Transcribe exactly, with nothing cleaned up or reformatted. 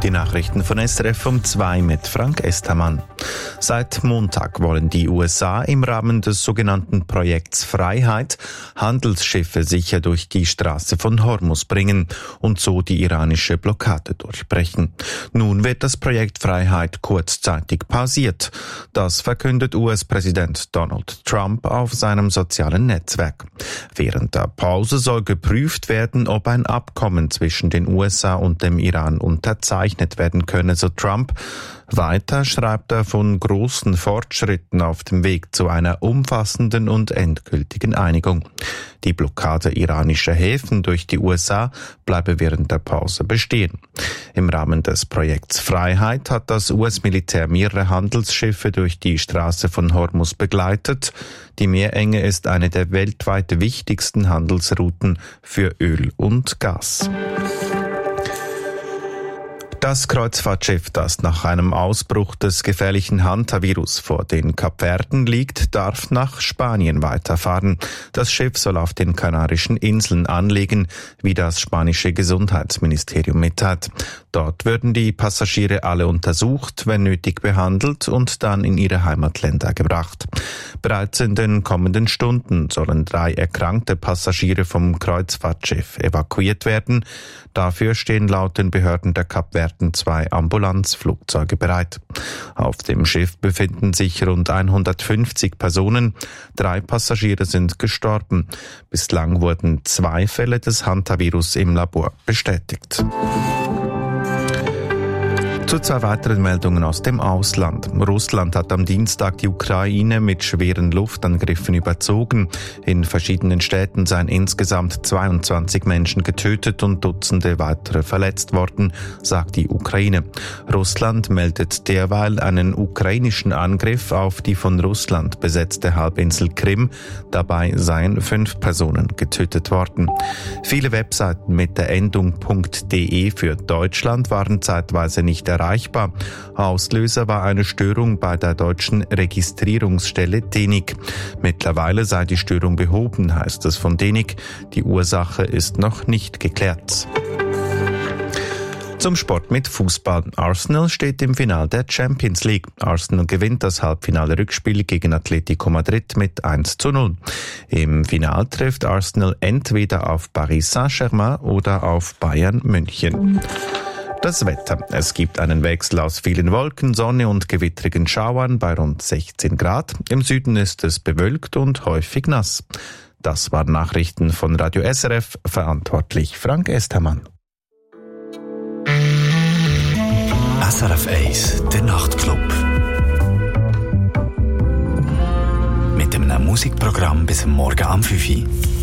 Die Nachrichten von S R F um zwei mit Frank Estermann. Seit Montag wollen die U S A im Rahmen des sogenannten Projekts Freiheit Handelsschiffe sicher durch die Straße von Hormuz bringen und so die iranische Blockade durchbrechen. Nun wird das Projekt Freiheit kurzzeitig pausiert. Das verkündet U S-Präsident Donald Trump auf seinem sozialen Netzwerk. Während der Pause soll geprüft werden, ob ein Abkommen zwischen den U S A und dem Iran unterzeichnet werden könne, so Trump. Weiter schreibt er von großen Fortschritten auf dem Weg zu einer umfassenden und endgültigen Einigung. Die Blockade iranischer Häfen durch die U S A bleibe während der Pause bestehen. Im Rahmen des Projekts Freiheit hat das U S-Militär mehrere Handelsschiffe durch die Straße von Hormuz begleitet. Die Meerenge ist eine der weltweit wichtigsten Handelsrouten für Öl und Gas. Das Kreuzfahrtschiff, das nach einem Ausbruch des gefährlichen Hantavirus vor den Kapverden liegt, darf nach Spanien weiterfahren. Das Schiff soll auf den Kanarischen Inseln anlegen, wie das spanische Gesundheitsministerium mitteilt. Dort würden die Passagiere alle untersucht, wenn nötig behandelt und dann in ihre Heimatländer gebracht. Bereits in den kommenden Stunden sollen drei erkrankte Passagiere vom Kreuzfahrtschiff evakuiert werden. Dafür stehen laut den Behörden der Kapverden zwei Ambulanzflugzeuge bereit. Auf dem Schiff befinden sich rund hundertfünfzig Personen. Drei Passagiere sind gestorben. Bislang wurden zwei Fälle des Hantavirus im Labor bestätigt. Zu zwei weiteren Meldungen aus dem Ausland. Russland hat am Dienstag die Ukraine mit schweren Luftangriffen überzogen. In verschiedenen Städten seien insgesamt zweiundzwanzig Menschen getötet und Dutzende weitere verletzt worden, sagt die Ukraine. Russland meldet derweil einen ukrainischen Angriff auf die von Russland besetzte Halbinsel Krim. Dabei seien fünf Personen getötet worden. Viele Webseiten mit der Endung .de für Deutschland waren zeitweise nicht erreichbar. Auslöser war eine Störung bei der deutschen Registrierungsstelle D E N I C. Mittlerweile sei die Störung behoben, heißt es von D E N I C. Die Ursache ist noch nicht geklärt. Zum Sport mit Fußball. Arsenal steht im Finale der Champions League. Arsenal gewinnt das Halbfinale-Rückspiel gegen Atletico Madrid mit eins zu null. Im Finale trifft Arsenal entweder auf Paris Saint-Germain oder auf Bayern München. Das Wetter. Es gibt einen Wechsel aus vielen Wolken, Sonne und gewittrigen Schauern bei rund sechzehn Grad. Im Süden ist es bewölkt und häufig nass. Das waren Nachrichten von Radio S R F, verantwortlich Frank Estermann. S R F eins, der Nachtclub. Mit einem Musikprogramm bis Morgen am fünf Uhr.